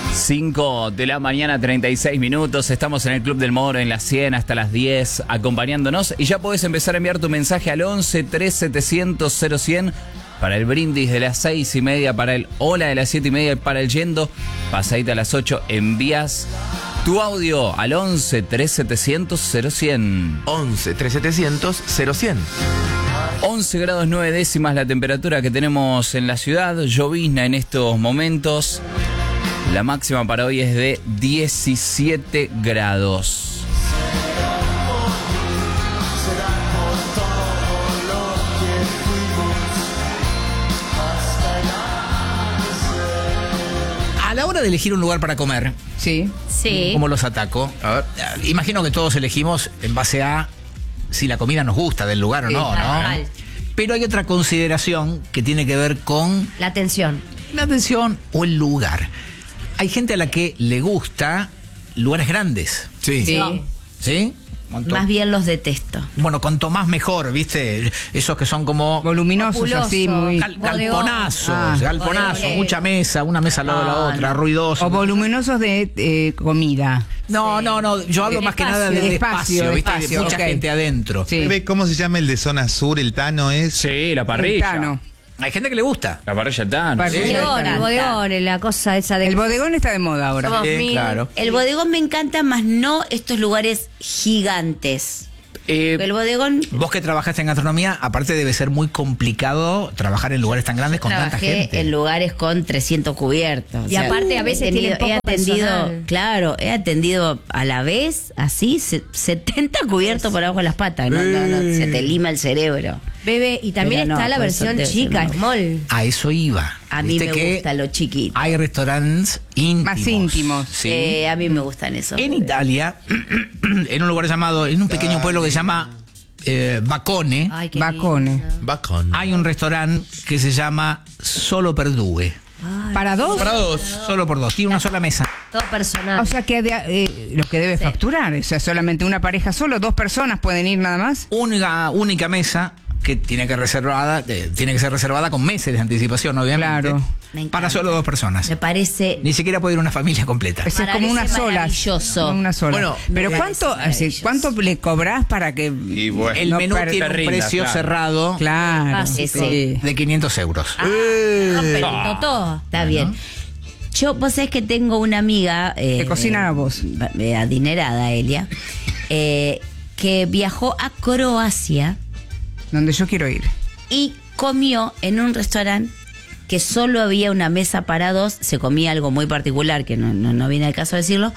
5 de la mañana, 36 minutos. Estamos en el Club del Moro en la 100 hasta las 10 acompañándonos. Y ya podés empezar a enviar tu mensaje al 11 3700 0100 para el brindis de las 6:30, para el hola de las 7:30 y para el yendo. Pasadita a las 8, envías tu audio al 11 3700 0100. 11 3700 0100. 11 grados 9 décimas la temperatura que tenemos en la ciudad. Llovizna en estos momentos. La máxima para hoy es de 17 grados. A la hora de elegir un lugar para comer, Sí. ¿cómo los ataco? A ver. Imagino que todos elegimos en base a si la comida nos gusta del lugar o no, ¿no? Normal. Pero hay otra consideración que tiene que ver con La atención. la atención o el lugar. Hay gente a la que le gusta lugares grandes, Sí. Sí. No. ¿sí? Cuanto- Más bien los detesto. Bueno, cuanto más mejor, ¿viste? Esos que son como Voluminosos, Populoso. así, muy. galponazos, Ah. galponazos, Bodegón. mucha mesa, una mesa al lado de la No, otra, no. ruidoso. O voluminosos de comida. No, yo hablo De más que espacio. nada de De espacio, espacio, ¿viste? espacio, Mucha ok. gente adentro. Sí. ¿Ve cómo se llama el de zona sur? El Tano es. Sí, la parrilla. Tano. Hay gente que le gusta. La parrilla Tano. Parrilla. Sí. El bodegón, la cosa esa de... El bodegón está de moda ahora. Somos mil. claro. El bodegón me encanta, más no estos lugares gigantes. El bodegón... Vos que trabajaste en gastronomía, aparte debe ser muy complicado trabajar en lugares tan grandes con tanta Trabajé gente. en lugares con 300 cubiertos. Y aparte a veces tienen poco personal. Claro, he atendido a la vez, así, 70 cubiertos por abajo de las patas. No, se te lima el cerebro. Bebé, y también Pero no, está la por eso versión debe ser chica, no. small. A eso iba. A mí Viste me que gusta lo chiquito. hay restaurantes íntimos. Más íntimos. Sí. A mí me gustan esos. En Italia, en un lugar llamado, en un pequeño pueblo que se llama Bacone, Ay, qué Bacone. lindo. Bacon. hay un restaurante que se llama Solo per Due. ¿Para dos? Para dos. Solo por dos. Tiene una sola mesa. Todo personal. O sea que lo que debe facturar, o sea, solamente una pareja solo, 2 personas pueden ir nada más. Única mesa que tiene que ser reservada con meses de anticipación, obviamente. Claro. Me encanta. Para solo 2 personas. Me parece... Ni siquiera puede ir una familia completa. Es como una Parece sola. maravilloso. Como una sola. Bueno, pero me ¿cuánto, parece maravilloso. ¿cuánto le cobras para que Y bueno. El no menú per- tiene te un rindas, precio claro. cerrado Claro. Sí, de 500 euros. Todo. Está bien. Yo, vos sabés que tengo una amiga... Te cocinan a vos. Adinerada, Elia, que viajó a Croacia Donde yo quiero ir. y comió en un restaurante que solo había una mesa para dos. Se comía algo muy particular, que no viene al caso decirlo,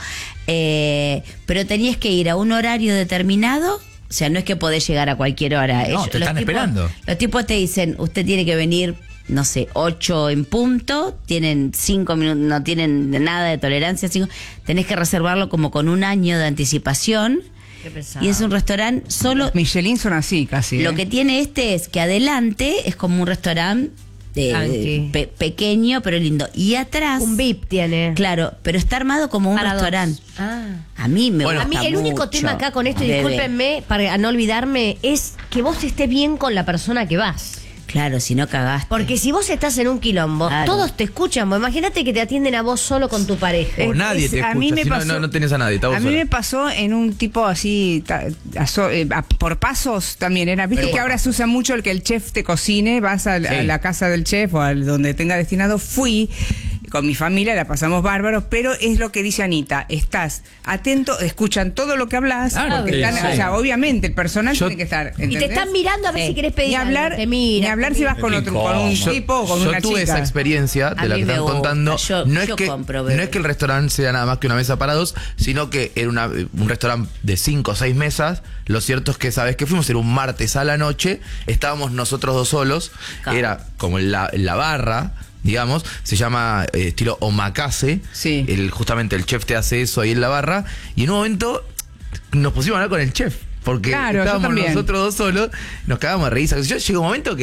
pero tenías que ir a un horario determinado. O sea, no es que podés llegar a cualquier hora. No, te están esperando. Los tipos te dicen, usted tiene que venir, no sé, 8 en punto, tienen 5 minutos, no tienen nada de tolerancia, tenés que reservarlo como con un año de anticipación. Qué pesado. Y es un restaurante solo... Michelin son así casi. Lo que tiene es que adelante es como un restaurante Tranqui. pequeño pero lindo. Y atrás... Un VIP tiene. Claro, pero está armado como un Para dos. restaurante. Ah. A mí me Bueno, gusta A mí el único mucho, tema acá con esto, y bebé. discúlpenme para no olvidarme, es que vos estés bien con la persona que vas. Claro, si no cagaste. Porque si vos estás en un quilombo, Claro. todos te escuchan. Vos imagínate que te atienden a vos solo con tu pareja. O nadie te a mí escucha. me Si no, pasó- no tenés a nadie. Está vos A mí sola. me pasó en un tipo así, por pasos también era. Viste que ahora se usa mucho el que el chef te cocine, vas a la casa del chef o al donde tenga destinado. Fui con mi familia, la pasamos bárbaros, pero es lo que dice Anita, estás atento, escuchan todo lo que hablas, Claro, porque sí, están, sí. o sea, obviamente el personal Yo- tiene que estar, Y te ¿entendés? están mirando a ver Sí. si querés pedir Ni algo, hablar, te mira, ni hablar si vas con otro, con un Yo- tipo o con Yo una tuve chica. esa experiencia A de la mí que me están gusta. contando. Yo no, es que, compro, bebé. no es que el restaurante sea nada más que una mesa para dos, sino que era un restaurante de 5 o 6 mesas. Lo cierto es que, ¿sabes qué? Fuimos, era un martes a la noche, estábamos nosotros dos solos, Claro. era como la barra, digamos, se llama estilo omakase. Sí. Justamente el chef te hace eso ahí en la barra, y en un momento nos pusimos a hablar con el chef. Porque Claro, yo estábamos también. nosotros dos solos, nos cagamos de risa. Yo llegó un momento que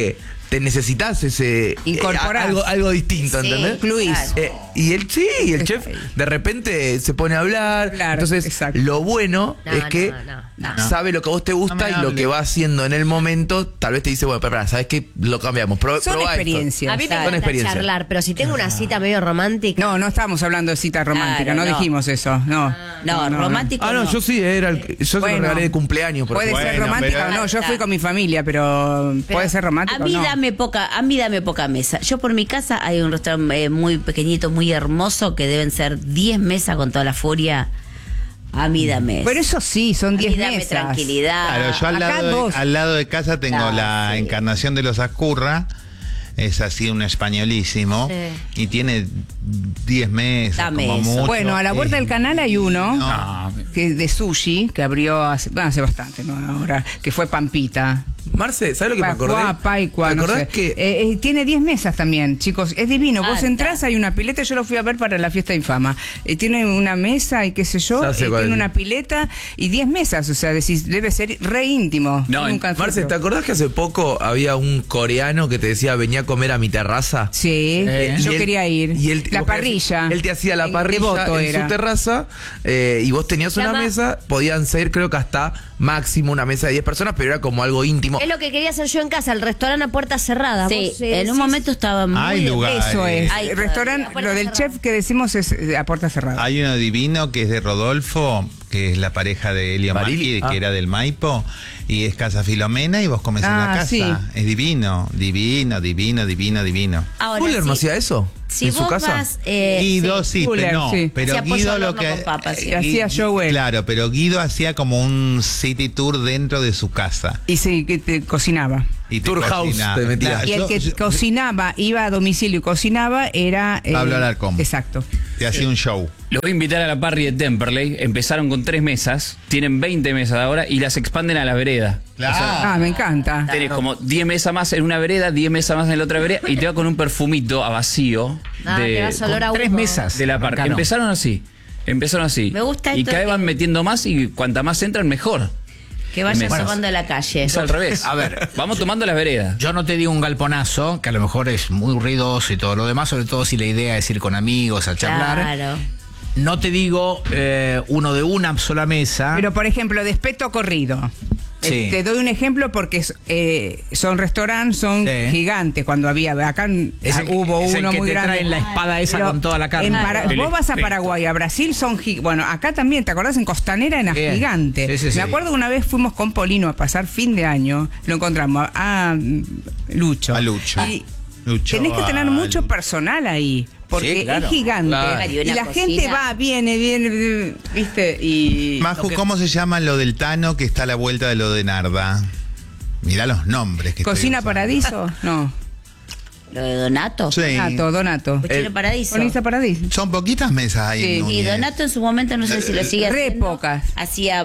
te necesitas ese Incorporar. algo distinto, Sí, ¿entendés? incluís. Y el chef de repente se pone a hablar. Claro, Entonces, exacto. lo bueno No, es que no. sabe lo que a vos te gusta No me y lo hables. que va haciendo en el momento. Tal vez te dice, bueno, pero ¿sabes qué? Lo cambiamos. Son Probá esto. experiencias. A mí me Son encanta experiencias. charlar, pero si tengo una cita medio romántica. No estábamos hablando de cita romántica, Claro, no no. dijimos eso. No, romántico. Ah, no, yo sí, yo se lo Bueno, regalé de cumpleaños. por Puede ejemplo. ser Bueno, romántica pero- o no. Yo fui con mi familia, pero puede ser romántico A mí o no. dame poca mesa. Yo por mi casa hay un restaurante muy pequeñito, muy hermoso, que deben ser 10 mesas con toda la furia. A mí dame. Pero eso sí, son A mí 10 dame mesas. tranquilidad. Claro, yo Acá dos. al lado de casa tengo Ah, la sí. Encarnación de los Ascurra. Es así un españolísimo. Sí. Y tiene 10 mesas, Da como mesa. mucho. Bueno, a la vuelta del canal hay uno No. que de sushi que abrió hace bastante, ¿no? Ahora, que fue Pampita. Marce, ¿sabes lo que me acordé? Paicua, ¿Te no acordás sé. que Tiene 10 mesas también, chicos. Es divino. Vos Alta. entrás, hay una pileta. Yo lo fui a ver para la fiesta infama. Tiene una mesa y qué sé yo. Ya sé cuál Tiene es. una pileta y 10 mesas. O sea, decís, debe ser re íntimo. No, Nunca fui, Marce, pero- ¿te acordás que hace poco había un coreano que te decía venía a comer a mi terraza? Sí, yo Y él- quería ir. y él- La vos parrilla. Él te hacía la En parrilla Devoto en era. su terraza y vos tenías una Llama- mesa, podían ser creo que hasta máximo una mesa de 10 personas, pero era como algo íntimo. Es lo que quería hacer yo en casa, el restaurante a puerta cerrada. Sí, Vos, en un decís- momento estaba muy... Hay lugares. Eso es. Ay, El restaurante, a puerta lo del cerrada. chef que decimos es a puerta cerrada. Hay uno divino que es de Rodolfo, que es la pareja de Elio Barili. Macchi, que era del Maipo, y es Casa Filomena, y vos comés en la casa. sí. Es divino. Ahora, ¿Fuller no sí. hacía eso? Si ¿En su vos casa? vas... Guido sí, Fuller, pero no. sí. Pero Se apoya Guido al lo horno que con papas, sí. Hacía show él. Claro, pero Guido hacía como un city tour dentro de su casa. Y sí, que te cocinaba. Y te Tour house cocina. te metía. Claro, Y el que cocinaba, iba a domicilio y cocinaba, era... Pablo Alarcón. Exacto. te hacía un show. Los voy a invitar a la party de Temperley. Empezaron con 3 mesas, tienen 20 mesas ahora y las expanden a la vereda. Ah, me encanta. Tenés como 10 mesas más en una vereda, 10 mesas más en la otra vereda y te va con un perfumito a vacío te vas a olor a 3 humo. mesas. de la party. Marcano. Empezaron así. Me gusta Y esto cada vez que- van metiendo más y cuanta más entran, mejor. Que vayan Mesas. tomando a la calle. Es al revés. A ver. Vamos tomando las veredas. Yo no te digo un galponazo, que a lo mejor es muy ruidoso y todo lo demás, sobre todo si la idea es ir con amigos a charlar. Claro. No te digo uno de una sola mesa. Pero, por ejemplo, despeto corrido. Sí. Te doy un ejemplo porque son restaurantes, son Sí. gigantes. Cuando había, acá hubo es el uno que muy te grande. traen la espada esa Pero con toda la carne. vos vas a Paraguay, a Brasil son bueno, acá también, ¿te acordás? En Costanera era Bien. gigante. Sí, sí, Me sí. acuerdo una vez fuimos con Polino a pasar fin de año, lo encontramos a Lucho. A Lucho. Y Lucho, tenés que tener a mucho Lucho. personal ahí. Porque Sí, claro. es gigante. Claro. Y Y una la cocina. gente va, viene, ¿viste? Y. Maju, ¿cómo se llama lo del Tano que está a la vuelta de lo de Narda? Mirá los nombres que ¿Cocina estoy usando. Paradiso? No. Lo de Donato. Sí. Donato. Cochino Paradiso. Bonita Paradiso. Son poquitas mesas ahí Sí. en Y Núñez. Donato en su momento, no sé si lo sigue Re haciendo, pocas. hacía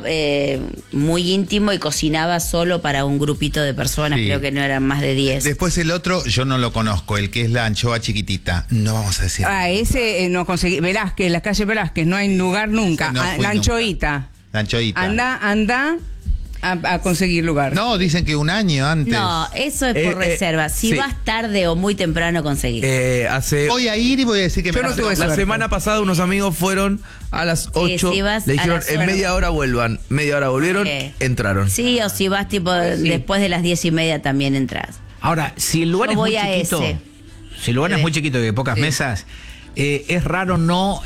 muy íntimo y cocinaba solo para un grupito de personas, Sí. creo que no eran más de 10. Después el otro, yo no lo conozco, el que es la anchoa chiquitita. No vamos a decir. Ese no conseguí. Velázquez, la calle Velázquez, no hay lugar nunca. No fui La nunca. anchoita. La anchoita. Anda a conseguir lugar. No, dicen que un año antes. No, eso es por reserva. Si sí. vas tarde o muy temprano, conseguís. Hace Voy a ir y voy a decir que Yo me no tuve la suerte. semana pasada unos amigos fueron a las 8. si vas le a dijeron las en horas- media hora vuelvan. Media hora volvieron, Ok. entraron. Sí, o si vas tipo después de las 10:30 también entras. Ahora, si el lugar Yo es muy voy a chiquito, ese. si el lugar es muy chiquito y de pocas mesas, es raro no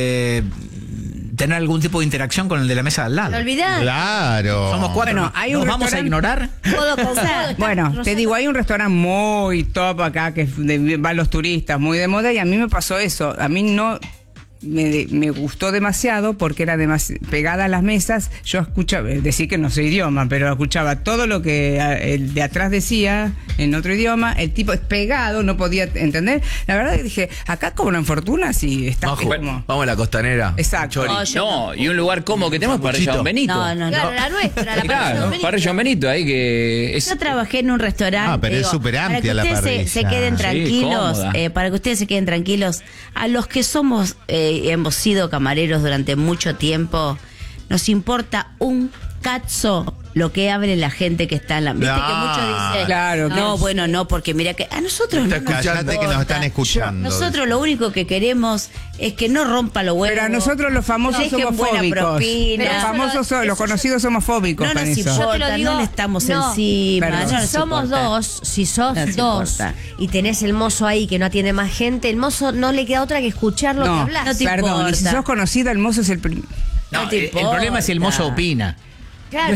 tener algún tipo de interacción con el de la mesa de al lado. No olvidás. Claro. Somos 4. Bueno, hay un ¿Nos vamos a restaurante- ignorar? Todo cansado. Bueno, te digo, hay un restaurante muy top acá que van los turistas, muy de moda, y a mí me pasó eso. A mí no me gustó demasiado porque era pegada a las mesas. Yo escuchaba, decir que no sé idioma, pero escuchaba todo lo que el de atrás decía en otro idioma. El tipo es pegado, no podía entender. La verdad que dije, acá cobran fortuna si estás Majo, como... vamos a la costanera. Exacto. Chori. No, yo No, y un lugar cómodo que tenemos para Sanguchito. John Benito. No. Claro, la nuestra, la Claro, para John Benito ahí que es... Yo trabajé en un restaurante. Ah, pero es súper amplia la para que ustedes se parrilla. queden Sí, tranquilos, cómoda. para que ustedes se queden tranquilos, a los que somos, hemos sido camareros durante mucho tiempo, nos importa un cazzo lo que hable la gente que está en la... Viste que muchos dicen, Claro, no, bueno, no, porque mira que a nosotros no nos Cállate que nos importa. están escuchando. Nosotros lo único que queremos es que no rompa los huevos. Pero a nosotros los famosos Dejen somos buena fóbicos. propina. Los famosos, los conocidos somos fóbicos No con nos eso. importa, Yo te lo digo, no le estamos no. encima. Perdón. no Si nos somos importa. dos, si sos No nos dos importa. y tenés el mozo ahí que no atiende más gente, el mozo no le queda otra que escuchar lo que No, hablas. No te perdón, y si importa. sos conocido, el mozo es el No, No te el problema es si el mozo importa. opina. Claro.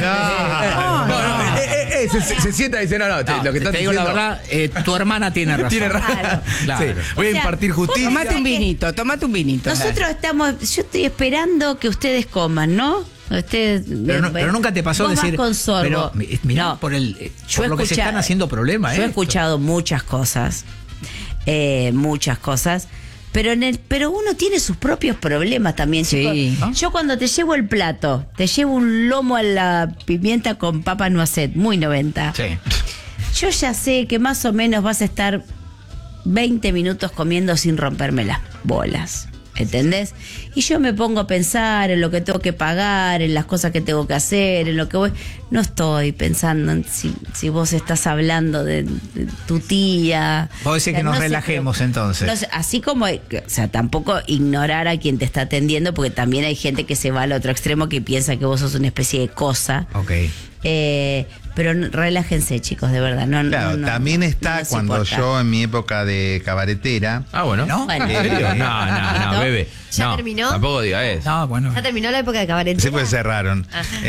Se sienta y dice, no, No, lo que te estás digo la diciendo... verdad, tu hermana tiene razón. Tiene razón. Claro. Sí, voy O a sea, impartir justicia. Tomate un vinito, tomate un vinito. Nosotros estamos, yo estoy esperando que ustedes coman, ¿no? Ustedes, Pero nunca te pasó vos vas decir, con sorbo. pero mirá, No. por el Yo por lo que se están haciendo problemas. Yo he escuchado muchas cosas, pero uno tiene sus propios problemas también, Sí. chicos. ¿No? Yo cuando te llevo el plato, te llevo un lomo a la pimienta con papa noisette, muy 90. Sí. Yo ya sé que más o menos vas a estar 20 minutos comiendo sin romperme las bolas. ¿Entendés? Y yo me pongo a pensar en lo que tengo que pagar, en las cosas que tengo que hacer, en lo que voy. No estoy pensando en si vos estás hablando de tu tía. Vos decís O sea, que nos no sé, relajemos, pero- entonces. no sé, así como, o sea, tampoco ignorar a quien te está atendiendo, porque también hay gente que se va al otro extremo que piensa que vos sos una especie de cosa. Ok. Pero relájense, chicos, de verdad. No, Claro, no, también no está nos cuando importa. yo en mi época de cabaretera, Ah, bueno. ¿No? Bueno. ¿En serio? No, ¿No? bebé. ¿Ya No, terminó? Tampoco diga eso. No, bueno. Ya terminó la época de cabaret. sí, pues cerraron.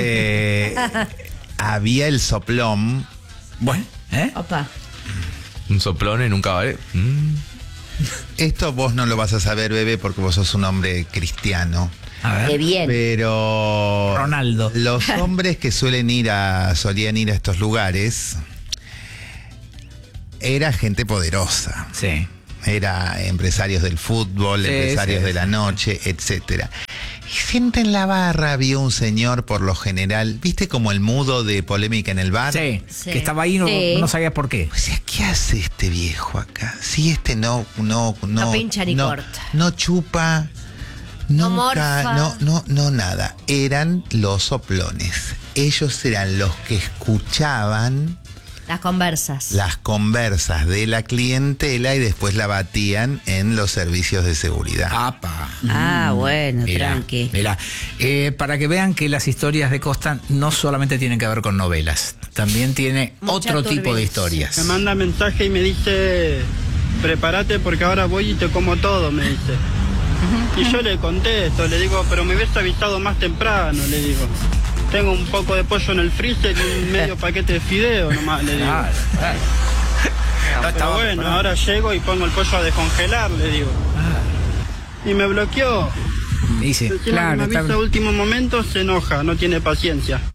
Había el soplón. Bueno, ¿eh? Opa. Un soplón en un cabaret. Esto vos no lo vas a saber, bebé, porque vos sos un hombre cristiano. A Qué ver. bien. Pero Ronaldo. los hombres que solían ir a estos lugares era gente poderosa. Sí. Era empresarios del fútbol, Sí, empresarios sí, de la noche, etcétera. Y siempre en la barra había un señor, por lo general, ¿viste como el mudo de Polémica en el bar? Sí, Sí. que estaba ahí y Sí. no sabías por qué. O sea, ¿qué hace este viejo acá? Si este no No pincha ni corta. No chupa, No nunca, morfa. no nada. Eran los soplones. Ellos eran los que escuchaban Las conversas. las conversas de la clientela y después la batían en los servicios de seguridad. Apa. Ah, bueno, Mirá, tranqui. mirá. Para que vean que las historias de Costa no solamente tienen que ver con novelas, también tiene Mucha otro tipo de turbiedad. historias. Me manda mensaje y me dice, prepárate porque ahora voy y te como todo, me dice. Y yo le contesto, le digo, pero me hubiese avisado más temprano, le digo. Tengo un poco de pollo en el freezer y un medio paquete de fideo nomás, le digo. Claro, claro. No Pero estaba bueno, preparado. ahora llego y pongo el pollo a descongelar, le digo. Y me bloqueó. Y sí. Encima Claro, que me está avisa a bien. último momento, se enoja, no tiene paciencia.